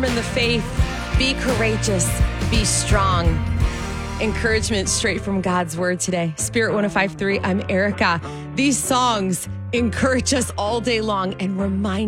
firm in the faith. Be courageous. Be strong. Encouragement straight from God's word today. Spirit 105.3, I'm Erica. These songs encourage us all day long and remind